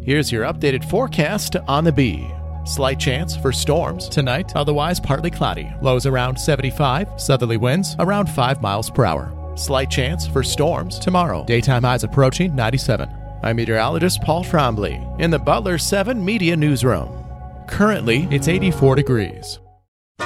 Here's your updated forecast on the Bee. Slight chance for storms tonight, otherwise partly cloudy. Lows around 75, southerly winds around 5 miles per hour. Slight chance for storms tomorrow. Daytime highs approaching 97. I'm meteorologist Paul Trombley in the Butler 7 Media Newsroom. Currently, it's 84 degrees.